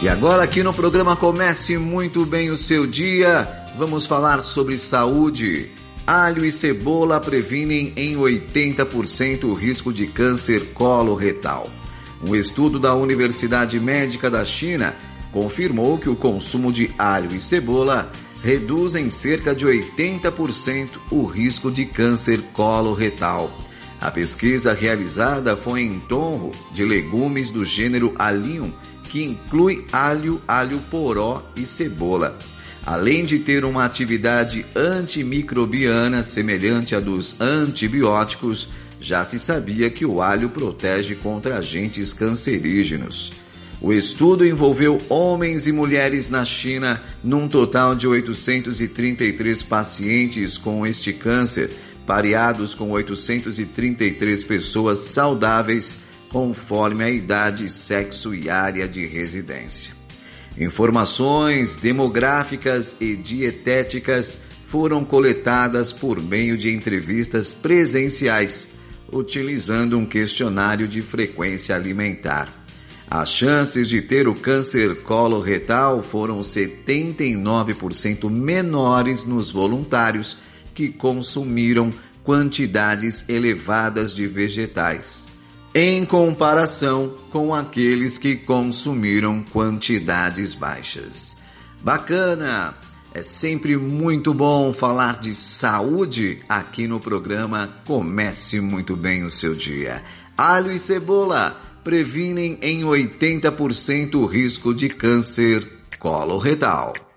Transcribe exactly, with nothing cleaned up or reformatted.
E agora aqui no programa Comece Muito Bem o Seu Dia, vamos falar sobre saúde. Alho e cebola previnem em oitenta por cento o risco de câncer coloretal. Um estudo da Universidade Médica da China confirmou que o consumo de alho e cebola reduz em cerca de oitenta por cento o risco de câncer coloretal. A pesquisa realizada foi em torno de legumes do gênero Allium, que inclui alho, alho poró e cebola. Além de ter uma atividade antimicrobiana semelhante à dos antibióticos, já se sabia que o alho protege contra agentes cancerígenos. O estudo envolveu homens e mulheres na China, num total de oitocentos e trinta e três pacientes com este câncer, pareados com oitocentas e trinta e três pessoas saudáveis, conforme a idade, sexo e área de residência. Informações demográficas e dietéticas foram coletadas por meio de entrevistas presenciais, utilizando um questionário de frequência alimentar. As chances de ter o câncer coloretal foram setenta e nove por cento menores nos voluntários que consumiram quantidades elevadas de vegetais, em comparação com aqueles que consumiram quantidades baixas. Bacana! É sempre muito bom falar de saúde aqui no programa Comece Muito Bem o Seu Dia. Alho e cebola previnem em oitenta por cento o risco de câncer coloretal.